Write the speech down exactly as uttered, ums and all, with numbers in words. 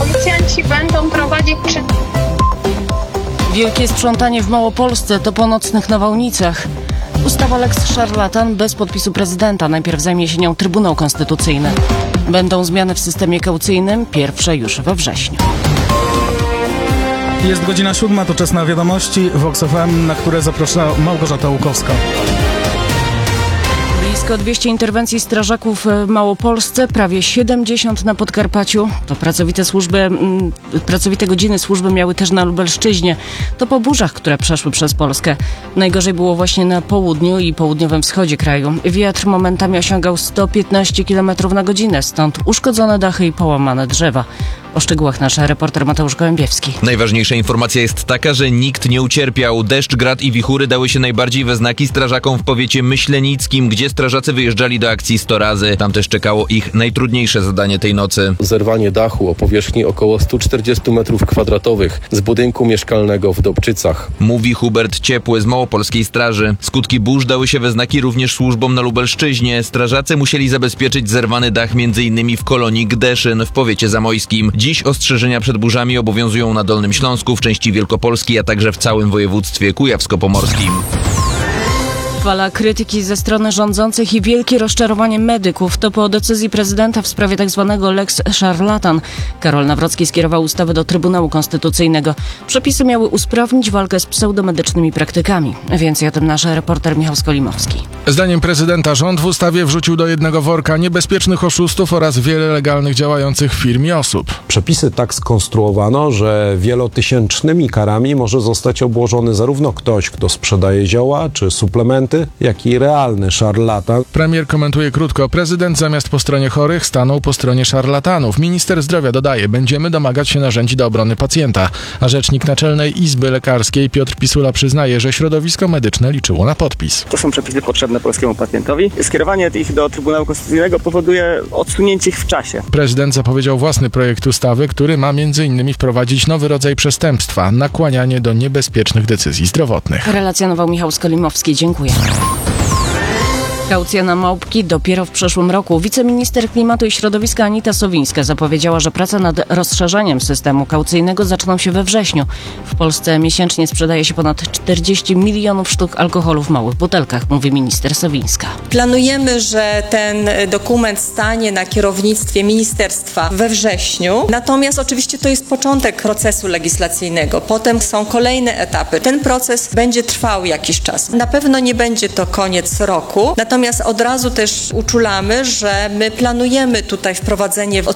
Policjanci będą prowadzić czynności. Wielkie sprzątanie w Małopolsce to po nocnych nawałnicach. Ustawa Lex Szarlatan bez podpisu prezydenta. Najpierw zajmie się nią Trybunał Konstytucyjny. Będą zmiany w systemie kaucyjnym, pierwsze już we wrześniu. Jest godzina siódma, to czas na wiadomości Vox F M, na które zaprasza Małgorzata Łukowska. Blisko dwieście interwencji strażaków w Małopolsce, prawie siedemdziesiąt na Podkarpaciu. To pracowite służby, mm, pracowite godziny służby miały też na Lubelszczyźnie. To po burzach, które przeszły przez Polskę. Najgorzej było właśnie na południu i południowym wschodzie kraju. Wiatr momentami osiągał sto piętnaście kilometrów na godzinę, stąd uszkodzone dachy i połamane drzewa. O szczegółach nasz reporter Mateusz Gołębiewski. Najważniejsza informacja jest taka, że nikt nie ucierpiał. Deszcz, grad i wichury dały się najbardziej we znaki strażakom w powiecie myślenickim, gdzie strażacy wyjeżdżali do akcji sto razy. Tam też czekało ich najtrudniejsze zadanie tej nocy. Zerwanie dachu o powierzchni około sto czterdzieści metrów kwadratowych z budynku mieszkalnego w Dobczycach. Mówi Hubert Ciepły z Małopolskiej Straży. Skutki burz dały się we znaki również służbom na Lubelszczyźnie. Strażacy musieli zabezpieczyć zerwany dach między innymi w kolonii Gdeszyn w powiecie zamojskim. Dziś ostrzeżenia przed burzami obowiązują na Dolnym Śląsku, w części Wielkopolski, a także w całym województwie kujawsko-pomorskim. Fala krytyki ze strony rządzących i wielkie rozczarowanie medyków to po decyzji prezydenta w sprawie tzw. Lex Szarlatan. Karol Nawrocki skierował ustawę do Trybunału Konstytucyjnego. Przepisy miały usprawnić walkę z pseudomedycznymi praktykami. Więcej o tym nasz reporter Michał Skolimowski. Zdaniem prezydenta rząd w ustawie wrzucił do jednego worka niebezpiecznych oszustów oraz wiele legalnych działających firm i osób. Przepisy tak skonstruowano, że wielotysięcznymi karami może zostać obłożony zarówno ktoś, kto sprzedaje zioła czy suplementy, jak i realny szarlatan. Premier komentuje krótko. Prezydent zamiast po stronie chorych stanął po stronie szarlatanów. Minister zdrowia dodaje, będziemy domagać się narzędzi do obrony pacjenta. A rzecznik Naczelnej Izby Lekarskiej Piotr Pisula przyznaje, że środowisko medyczne liczyło na podpis. To są przepisy potrzebne polskiemu pacjentowi. Skierowanie ich do Trybunału Konstytucyjnego powoduje odsunięcie ich w czasie. Prezydent zapowiedział własny projekt ustawy, który ma między innymi wprowadzić nowy rodzaj przestępstwa – nakłanianie do niebezpiecznych decyzji zdrowotnych. Relacjonował Michał Skolimowski. Dziękuję. Kaucja na małpki dopiero w przyszłym roku. Wiceminister Klimatu i Środowiska Anita Sowińska zapowiedziała, że prace nad rozszerzeniem systemu kaucyjnego zaczną się we wrześniu. W Polsce miesięcznie sprzedaje się ponad czterdzieści milionów sztuk alkoholu w małych butelkach, mówi minister Sowińska. Planujemy, że ten dokument stanie na kierownictwie ministerstwa we wrześniu. Natomiast oczywiście to jest początek procesu legislacyjnego. Potem są kolejne etapy. Ten proces będzie trwał jakiś czas. Na pewno nie będzie to koniec roku. Natomiast od razu też uczulamy, że my planujemy tutaj wprowadzenie w